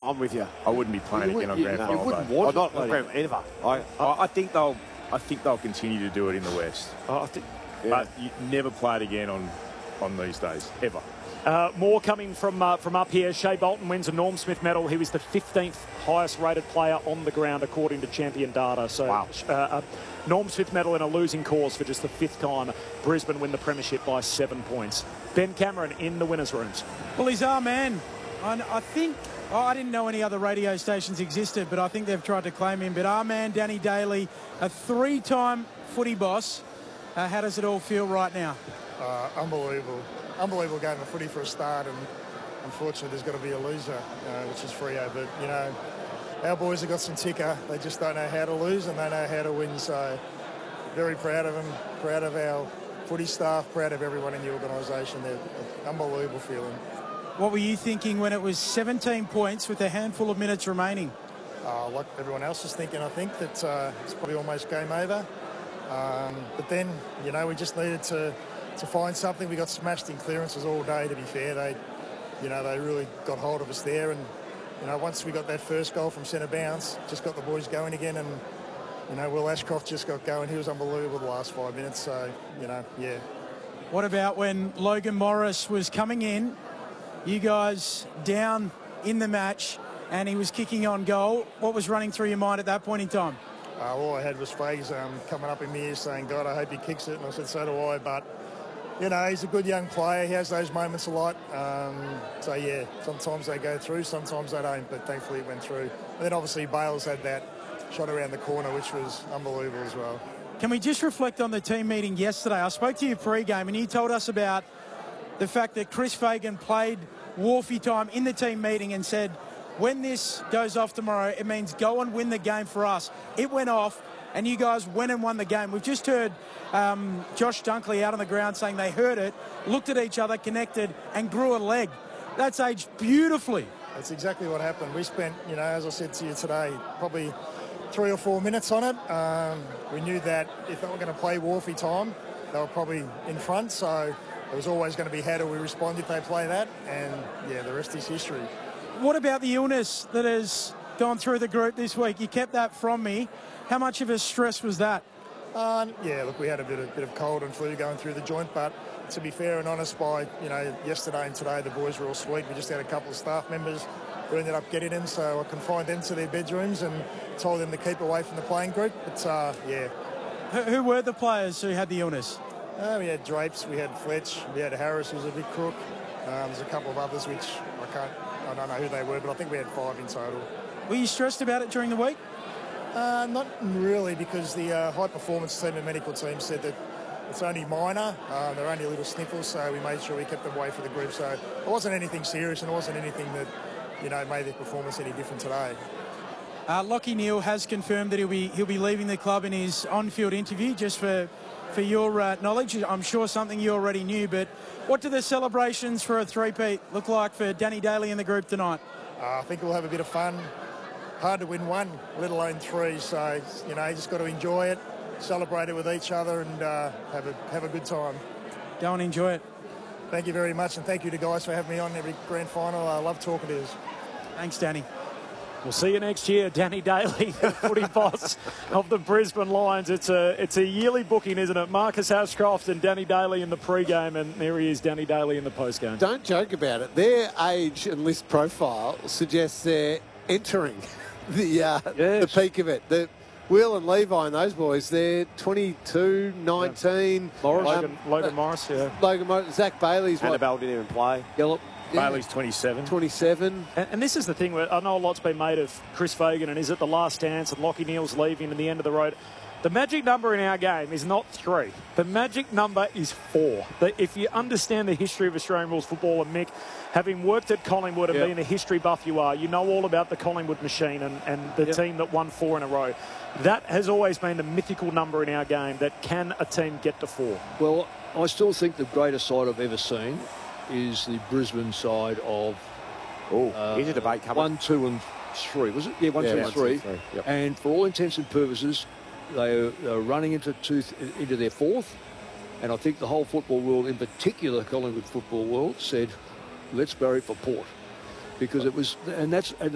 I'm with you. I wouldn't be playing again on grand final. You wouldn't want it ever. I think they'll continue to do it in the West. I think, but you never play it again on these days ever. More coming from up here. Shea Bolton wins a Norm Smith medal. He was the 15th highest rated player on the ground according to Champion Data. So wow. Norm Smith medal in a losing cause for just the 5th time. Brisbane win the premiership by 7 points. Ben Cameron in the winners' rooms. Well, he's our man. I think, I didn't know any other radio stations existed, but I think they've tried to claim him. But our man, Danny Daly, a 3-time footy boss. How does it all feel right now? Unbelievable. Unbelievable game of footy for a start, and unfortunately there's got to be a loser, which is Freo. But, you know, our boys have got some ticker. They just don't know how to lose and they know how to win. So very proud of them, proud of our footy staff, proud of everyone in the organisation. They're an unbelievable feeling. What were you thinking when it was 17 points with a handful of minutes remaining? Like everyone else is thinking, I think that it's probably almost game over. But then, you know, we just needed to find something. We got smashed in clearances all day, to be fair. They really got hold of us there. And, you know, once we got that first goal from centre bounce, just got the boys going again. And, you know, Will Ashcroft just got going. He was unbelievable the last 5 minutes. So, you know, yeah. What about when Logan Morris was coming in, you guys down in the match, and he was kicking on goal? What was running through your mind at that point in time? All I had was Fags coming up in my ear saying, God, I hope he kicks it. And I said, so do I. But, you know, he's a good young player. He has those moments a lot. So, yeah, sometimes they go through, sometimes they don't. But thankfully it went through. And then obviously Bales had that shot around the corner, which was unbelievable as well. Can we just reflect on the team meeting yesterday? I spoke to you pre-game and you told us about the fact that Chris Fagan played Wharfie time in the team meeting and said, when this goes off tomorrow, it means go and win the game for us. It went off, and you guys went and won the game. We've just heard Josh Dunkley out on the ground saying they heard it, looked at each other, connected, and grew a leg. That's aged beautifully. That's exactly what happened. We spent, you know, as I said to you today, probably 3 or 4 minutes on it. We knew that if they were going to play Wharfie time, they were probably in front, so it was always going to be how do we respond if they play that, and, yeah, the rest is history. What about the illness that has gone through the group this week? You kept that from me. How much of a stress was that? Yeah, look, we had a bit of cold and flu going through the joint, but to be fair and honest, by, you know, yesterday and today, the boys were all sweet. We just had a couple of staff members who ended up getting them, so I confined them to their bedrooms and told them to keep away from the playing group. But, yeah. Who were the players who had the illness? We had Drapes, we had Fletch, we had Harris, who was a big crook. There's a couple of others which I don't know who they were, but I think we had 5 in total. Were you stressed about it during the week? Not really, because the high performance team and medical team said that it's only minor. They're only little sniffles, so we made sure we kept them away from the group. So it wasn't anything serious, and it wasn't anything that, you know, made their performance any different today. Lachie Neale has confirmed that he'll be leaving the club in his on-field interview. Just for your knowledge, I'm sure something you already knew, but what do the celebrations for a three-peat look like for Danny Daly and the group tonight? I think we'll have a bit of fun. Hard to win one, let alone 3. So, you know, you just got to enjoy it, celebrate it with each other, and have a good time. Go and enjoy it. Thank you very much, and thank you to guys for having me on every grand final. I love talking to you. Thanks, Danny. We'll see you next year, Danny Daly, the footy boss of the Brisbane Lions. It's a yearly booking, isn't it? Marcus Ashcroft and Danny Daly in the pre-game, and there he is, Danny Daly in the post-game. Don't joke about it. Their age and list profile suggests they're entering the peak of it. Will and Levi and those boys, they're 22, 19. Logan Morris, yeah. Logan Morris, Zach Bailey's Annabelle didn't even play. Bailey's 27. 27. And this is the thing, where I know a lot's been made of Chris Fagan and is it the last dance and Lachie Neale's leaving and the end of the road. The magic number in our game is not 3. The magic number is 4. If you understand the history of Australian rules football, and Mick, having worked at Collingwood and being a history buff you are, you know all about the Collingwood machine and the team that won 4 in a row. That has always been the mythical number in our game, that can a team get to 4? Well, I still think the greatest side I've ever seen is the Brisbane side of here's a debate coming. 1, 2 and 3, was it? Yeah, 1, 2 and 3. Yep. And for all intents and purposes, they are running into their 4th. And I think the whole football world, in particular Collingwood football world, said, let's bury it for Port. Because it was, and